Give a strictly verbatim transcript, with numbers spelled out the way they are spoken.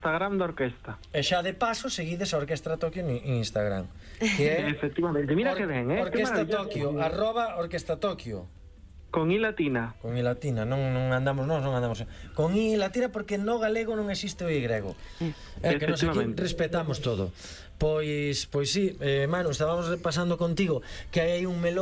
Instagram da orquesta. E xa de paso seguides a Orquestra Tokio en Instagram, que é Efectivamente, mira que ben, eh? Orquesta Tokio, arroba Orquesta Tokio. Con I latina. Con I latina, non, non andamos, non, non andamos. Con I latina porque no galego non existe o Y. É que nos aquí respetamos todo. Pois, pois sí, eh, Manu, estábamos repasando contigo que hai un melón